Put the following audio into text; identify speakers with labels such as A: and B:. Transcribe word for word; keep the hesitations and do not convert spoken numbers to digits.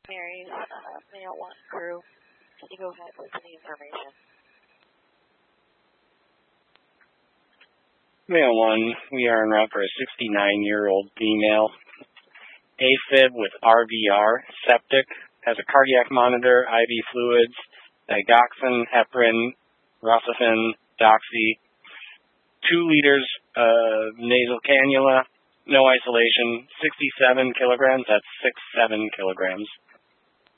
A: Mary's uh, Mail one crew. Can you go ahead with the information?
B: Mail one, we are en route for a sixty-nine-year-old female. AFib with R V R, septic, has a cardiac monitor, I V fluids, digoxin, heparin, rocephin, doxy, two liters of nasal cannula, no isolation, sixty-seven kilograms, that's six, seven kilograms.